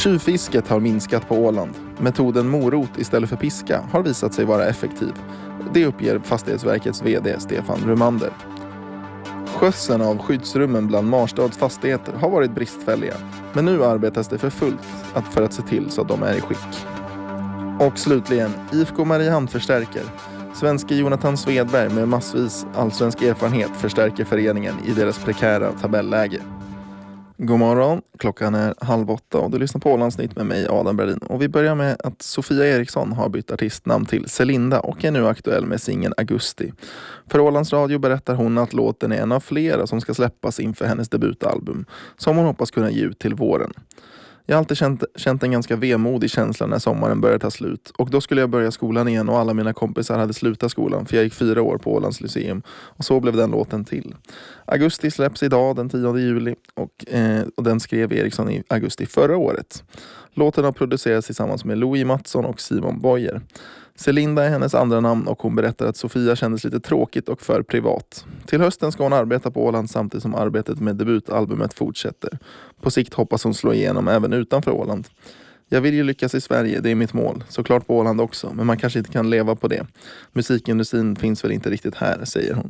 Tjuvfisket har minskat på Åland. Metoden morot istället för piska har visat sig vara effektiv. Det uppger Fastighetsverkets vd Stefan Rumander. Skötseln av skyddsrummen bland Marstads fastigheter har varit bristfälliga, men nu arbetas det för fullt för att se till så att de är i skick. Och slutligen, IFK Mariehamn förstärker. Svenske Jonathan Svedberg med massvis allsvensk erfarenhet förstärker föreningen i deras prekära tabelläge. God morgon, klockan är 7:30 och du lyssnar på Ålandsnytt med mig Adam Berlin. Och vi börjar med att Sofia Eriksson har bytt artistnamn till Celinda och är nu aktuell med singeln Augusti. För Ålands Radio berättar hon att låten är en av flera som ska släppas inför hennes debutalbum som hon hoppas kunna ge ut till våren. Jag har alltid känt en ganska vemodig känsla när sommaren började ta slut. Och då skulle jag börja skolan igen och alla mina kompisar hade slutat skolan för jag gick 4 år på Ålands Lyceum. Och så blev den låten till. Augusti släpps idag den 10 juli och den skrev Eriksson i augusti förra året. Låten har producerats tillsammans med Louis Mattsson och Simon Boyer. Celinda är hennes andra namn och hon berättar att Sofia kändes lite tråkigt och för privat. Till hösten ska hon arbeta på Åland samtidigt som arbetet med debutalbumet fortsätter. På sikt hoppas hon slå igenom även utanför Åland. Jag vill ju lyckas i Sverige, det är mitt mål. Såklart på Åland också, men man kanske inte kan leva på det. Musikindustrin finns väl inte riktigt här, säger hon.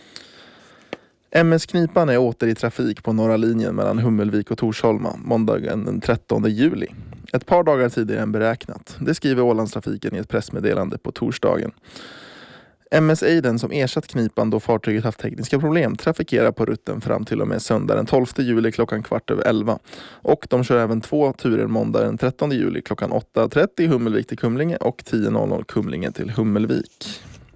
MS Knipan är åter i trafik på norra linjen mellan Hummelvik och Torsholma måndagen den 13 juli. Ett par dagar tidigare än beräknat. Det skriver Ålandstrafiken i ett pressmeddelande på torsdagen. MS Aiden som ersatt Knipan då fartyget haft tekniska problem trafikerar på rutten fram till och med söndag den 12 juli klockan 11:15. Och de kör även 2 turer måndag den 13 juli klockan 8:30 Hummelvik till Kumlinge och 10:00 Kumlinge till Hummelvik.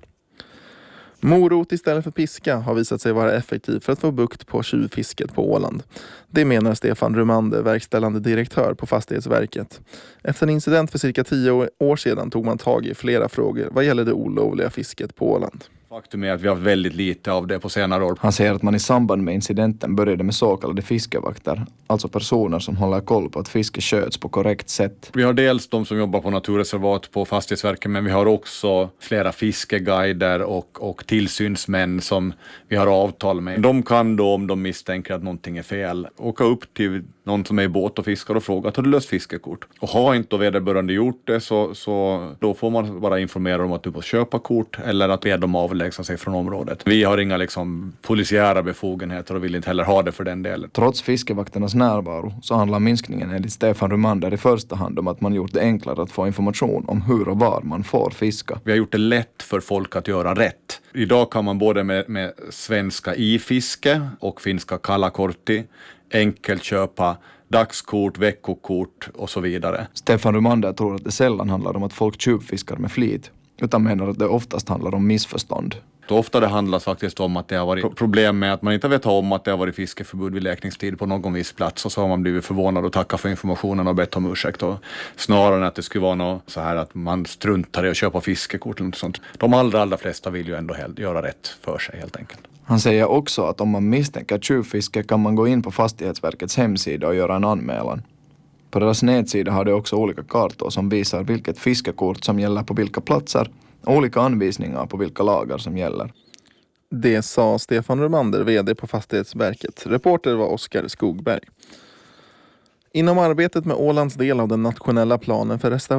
Morot istället för piska har visat sig vara effektiv för att få bukt på tjuvfisket på Åland. Det menar Stefan Rumander, verkställande direktör på Fastighetsverket. Efter en incident för cirka 10 år sedan tog man tag i flera frågor vad gäller det olovliga fisket på Åland. Faktum är att vi har väldigt lite av det på senare år. Han säger att man i samband med incidenten började med så kallade fiskevakter, alltså personer som håller koll på att fiske sköts på korrekt sätt. Vi har dels de som jobbar på naturreservat på Fastighetsverket, men vi har också flera fiskeguider och tillsynsmän som vi har avtal med. De kan då, om de misstänker att någonting är fel, åka upp till någon som är i båt och fiskar och fråga att har du löst fiskekort? Och har inte vederbörande gjort det så då får man bara informera om att du får köpa kort eller att be dem avlägsna sig från området. Vi har inga polisiära befogenheter och vill inte heller ha det för den delen. Trots fiskevakternas närvaro så handlar minskningen enligt Stefan Rumander i första hand om att man gjort det enklare att få information om hur och var man får fiska. Vi har gjort det lätt för folk att göra rätt. Idag kan man både med svenska i-fiske och finska kalakortti enkelt köpa dagskort, veckokort och så vidare. Stefan Rumander tror att det sällan handlar om att folk tjuvfiskar med flit, utan menar att det oftast handlar om missförstånd. Ofta det handlar faktiskt om att det har varit problem med att man inte vet om att det har varit fiskeförbud vid läkningstid på någon viss plats och så har man blivit förvånad och tackat för informationen och bett om ursäkt. Och snarare än att det skulle vara något så här att man struntar i att köpa fiskekort eller något sånt. De allra flesta vill ju ändå göra rätt för sig helt enkelt. Han säger också att om man misstänker tjuvfiske kan man gå in på Fastighetsverkets hemsida och göra en anmälan. På deras nedsida har de också olika kartor som visar vilket fiskekort som gäller på vilka platser och olika anvisningar på vilka lagar som gäller. Det sa Stefan Rumander, vd på Fastighetsverket. Reporter var Oskar Skogberg. Inom arbetet med Ålands del av den nationella planen för restaurering